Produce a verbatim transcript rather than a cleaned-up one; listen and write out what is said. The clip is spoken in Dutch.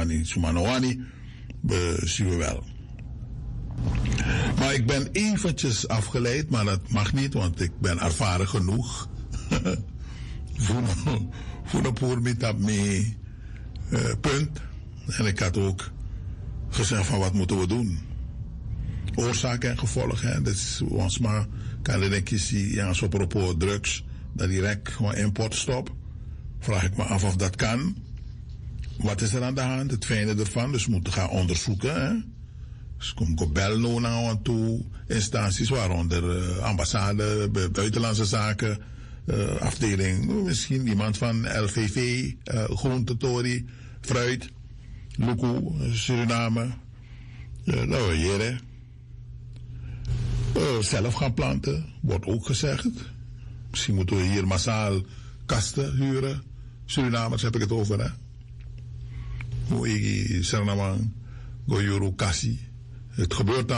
in Sumanowani, zien we wel. Maar ik ben eventjes afgeleid, maar dat mag niet, want ik ben ervaren genoeg. Voor een poer met dat mee punt. En ik had ook gezegd van wat moeten we doen. Oorzaak en gevolg, hè. Dat is ons maar kan ik zien, ja, zo propos drugs, dat direct gewoon import stop. Vraag ik me af of dat kan. Wat is er aan de hand? Het fijne ervan, dus we moeten gaan onderzoeken, hè. Dus kom ik bellen naar toe instanties, waaronder uh, ambassade, buitenlandse zaken, uh, afdeling, misschien iemand van L V V, uh, groentetori, fruit, Luku, Suriname, uh, nou hier, hè. Uh, zelf gaan planten, wordt ook gezegd. Misschien moeten we hier massaal kasten huren. Surinamers heb ik het over, hè. Hoe ik Suriname, Goyuru, Kassi. Het gebeurt